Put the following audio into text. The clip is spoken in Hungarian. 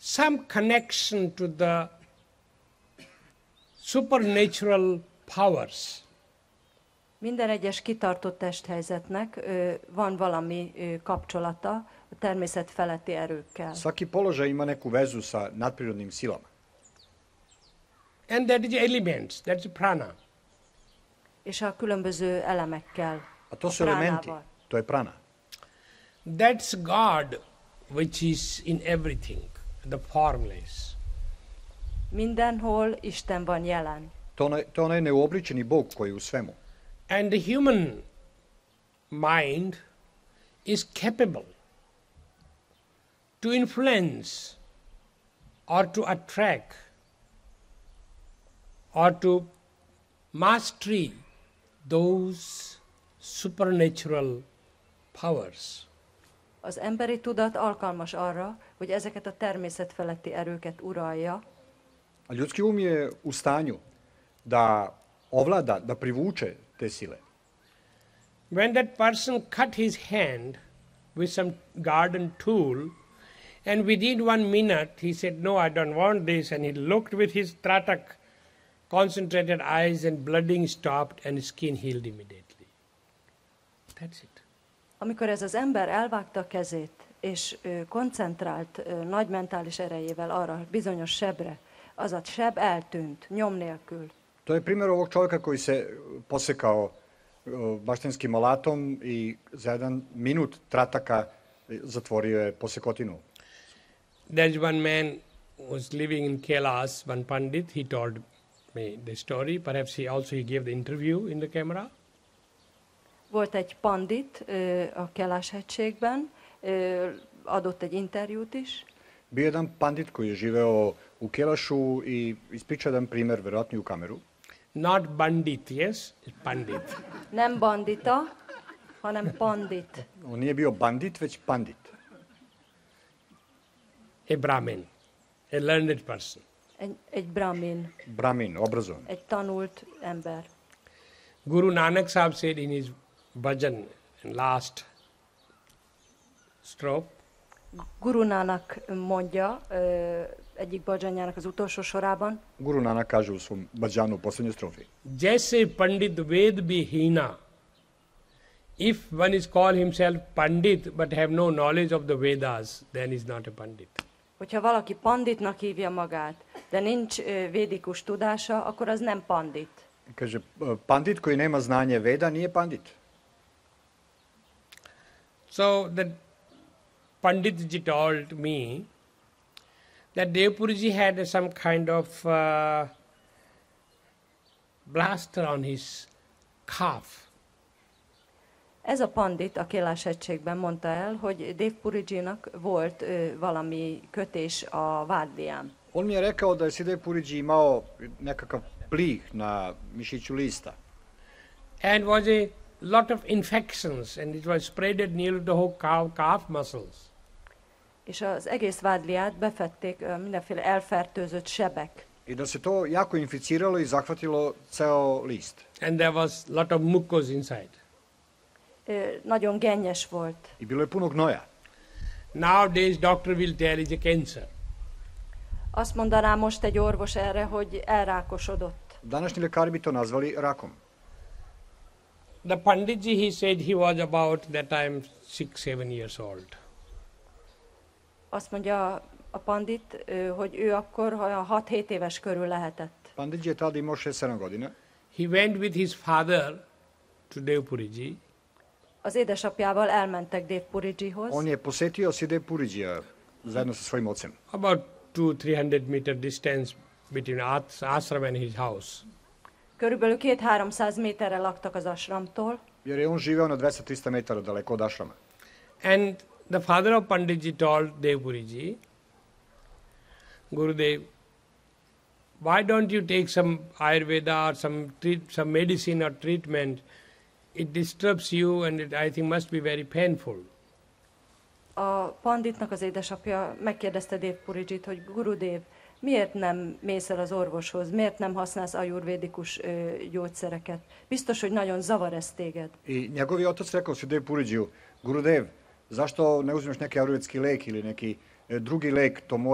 some connection to the supernatural powers. Minden egyes kitartott testhelyzetnek van valami kapcsolata a természet feletti erőkkel. Svaki položaj ima neku vezu sa nadprirodnim silama. And that is elements, that's prana. És a különböző elemekkel, A to su elementi, to je prana. That's God which is in everything, the formless. Mindenhol Isten van jelen. To je onaj neuobličeni Bog koji je u svemu. And the human mind is capable to influence or to attract or to mastery those supernatural powers. Az emberi tudat alkalmas arra, hogy ezeket a természet feletti erőket uralja. A ljudski um je u stanju da ovlada, da privuče te sile. When that person cut his hand with some garden tool, and within 1 minute he said, "No, I don't want this," and he looked with his tratak, concentrated eyes, and blooding stopped, and skin healed immediately. That's it. Amikor ez az ember elvágta a kezét, és koncentrált nagy mentális erejével arra bizonyos sebre, az a seb eltűnt, nyom nélkül. To je primjer ovog čovjeka koji se posekao baštinskim alatom i za 1 minut trataka zatvorio je posekotinu. There's one man who was living in Kailas, one Pandit, he told me the story. Perhaps he gave the interview in the camera. Volt egy pandit a Kelás-hegységben, adott egy interjút is. Bio je jedan pandit koji je živeo u Kelašu i ispričao jedan primjer, verovatno i u kameru. Not bandit, yes, pandit. Nem bandita, hanem pandit. On nije bio bandit, već pandit. A Brahmin, a learned person. Egy brahmin. Brahmin, obrazovan. Egy tanult ember. Guru Nanak Sahib said in his bhajan, in last stroke, Guru Nanak mondja egyik bhajanjának az utolsó sorában. Guru Nanak kaže u svom bhajanu u posljednjoj strofi. Jaise Pandit Ved Bihina. If one is called himself Pandit but have no knowledge of the Vedas, then is not a Pandit. Hogyha valaki panditnak hívja magát, de nincs védikus tudása, akkor az nem pandit. Kaže, pandit koji nema znanje Veda nije pandit. So the Panditji told me that Devpuriji had some kind of blaster on his calf. Ez a pandit a Kailas-hegységben mondta el, hogy Devpurijinak volt valami kötés a vádlián. On mi je rekao da je Devpuriji imao nekakav plih na mišiću lista. And was a lot of infections, and it was spreaded near the whole calf muscles. És az egész vádliát befették mindenféle elfertőzött sebek. I da se to jako inficiralo i zahvatilo ceo list. And there was lot of mucus inside. Nagyon gennyes volt. I bilo je puno gnoja. Nowadays doctor will tell it's a cancer. Azt mondaná most egy orvos erre, hogy elrákosodott. Današnji lekari bi to nazvali rakom. The Panditji, he said he was about that time 6-7 years old. Azt mondja a pandit, hogy ő akkor 6-7 éves körül lehetett. Panditji je tada imao 6-7 godina. He went with his father to Devpuriji. Az édesapjával elmentek Devpurijihoz. On je posetio Devpurijija zajedno sa svojim ocem. About 200-300 meter distance between ashram and his house. Körülbelül 200-300 méterre laktak az ashramtól. Jer je on živeo na 200-300 metara daleko od ashrama. And the father of Panditji told Devpuriji, Gurudev, why don't you take some Ayurveda or some medicine or treatment? It disturbs you and it, I think, must be very painful. A panditnak az édesapja megkérdezte Devpurijit, hogy Gurudev, miért nem mész el az orvoshoz, miért nem használsz ajurvédikus gyógyszereket? Biztos, hogy nagyon zavar ez téged. I njegovi otac rekao Devpurijiju, Gurudev, zašto ne uzmeš neki ajurvedski lek ili neki drugi lek, to